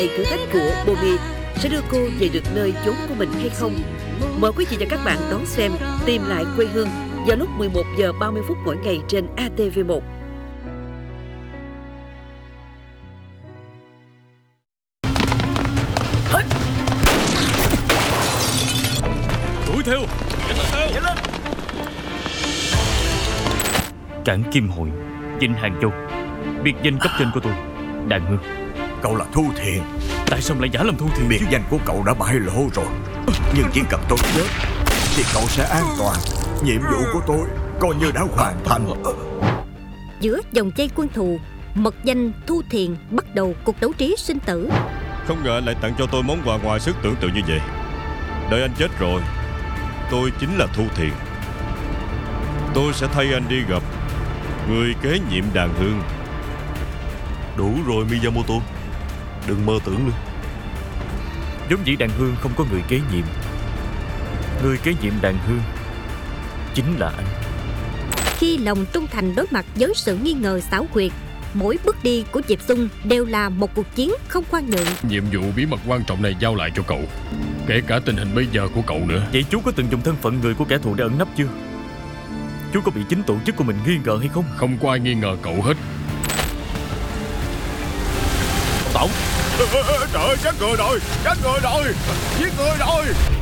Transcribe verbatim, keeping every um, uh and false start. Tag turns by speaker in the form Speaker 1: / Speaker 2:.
Speaker 1: thử thách của Bomi sẽ đưa cô về được nơi chốn của mình hay không? Mời quý vị và các bạn đón xem Tìm lại quê hương vào lúc mười một giờ ba mươi phút mỗi ngày trên A T V một.
Speaker 2: Đuổi theo! Nhanh lên!
Speaker 3: Cảng Kim Hội, Vịnh Hàng Châu. Biệt danh cấp trên của tôi, Đàn Hương.
Speaker 4: Cậu là Thu Thiền.
Speaker 3: Tại sao lại giả làm Thu Thiền?
Speaker 4: Biệt
Speaker 3: chứ?
Speaker 4: danh của cậu đã bại lộ rồi. Nhưng chỉ cần tôi chết thì cậu sẽ an toàn. Nhiệm vụ của tôi coi như đã hoàn thành.
Speaker 5: Giữa vòng vây quân thù, mật danh Thu Thiền bắt đầu cuộc đấu trí sinh tử.
Speaker 2: Không ngờ anh lại tặng cho tôi món quà ngoài sức tưởng tượng như vậy. Đợi anh chết rồi, tôi chính là Thu Thiền. Tôi sẽ thay anh đi gặp người kế nhiệm Đàn Hương.
Speaker 6: Đủ rồi Miyamoto, đừng mơ tưởng nữa.
Speaker 3: Giống dĩ Đàn Hương không có người kế nhiệm. Người kế nhiệm Đàn Hương chính là anh.
Speaker 5: Khi lòng trung thành đối mặt với sự nghi ngờ xảo quyệt, mỗi bước đi của Diệp Xung đều là một cuộc chiến không khoan nhượng.
Speaker 7: Nhiệm vụ bí mật quan trọng này giao lại cho cậu, kể cả tình hình bây giờ của cậu nữa.
Speaker 3: Vậy chú có từng dùng thân phận người của kẻ thù để ẩn nấp chưa? Chú có bị chính tổ chức của mình nghi ngờ hay không?
Speaker 7: Không có ai nghi ngờ cậu hết.
Speaker 3: Tổng!
Speaker 2: Trời ơi, chết người rồi! Chết người rồi! Giết người rồi!